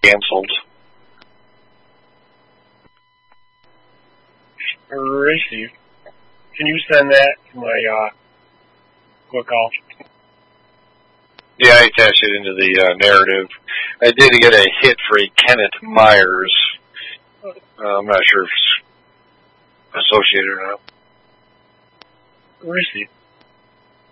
canceled. Received. Can you send that to my quick call? Yeah, I attached it into the narrative. I did get a hit for a Kenneth Myers. I'm not sure if it's associated or not. Received.